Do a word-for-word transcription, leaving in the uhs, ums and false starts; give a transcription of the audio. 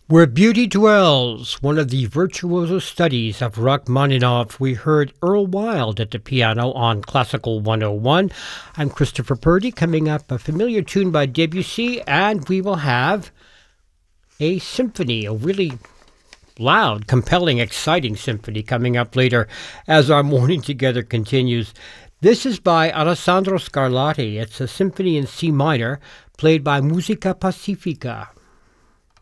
Where Beauty Dwells, one of the virtuoso studies of Rachmaninoff, we heard Earl Wild at the piano on Classical one oh one. I'm Christopher Purdy. Coming up, a familiar tune by Debussy, and we will have a symphony, a really loud, compelling, exciting symphony coming up later as our morning together continues. This is by Alessandro Scarlatti. It's a symphony in C minor played by Musica Pacifica.